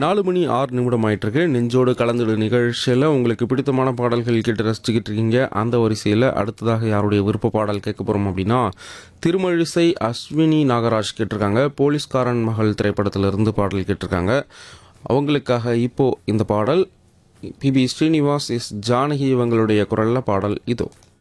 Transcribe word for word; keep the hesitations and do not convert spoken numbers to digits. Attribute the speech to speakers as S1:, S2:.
S1: நாலு மணி ஆறு நிமிடம் ஆயிட்டிருக்கு. நெஞ்சோடு கலந்துடு நிகழ்ச்சியில் உங்களுக்கு பிடித்தமான பாடல்கள் கேட்டு ரசிச்சுக்கிட்டு இருக்கீங்க. அந்த வரிசையில் அடுத்ததாக யாருடைய விருப்ப பாடல் கேட்க போகிறோம் அப்படின்னா, திருமழிசை அஸ்வினி நாகராஜ் கேட்டிருக்காங்க. போலீஸ்காரன் மகள் திரைப்படத்திலிருந்து பாடல் கேட்டிருக்காங்க. அவங்களுக்காக இப்போ இந்த பாடல் B B Srinivas S Janaki இவங்களுடைய குரலில் பாடல் இதோ.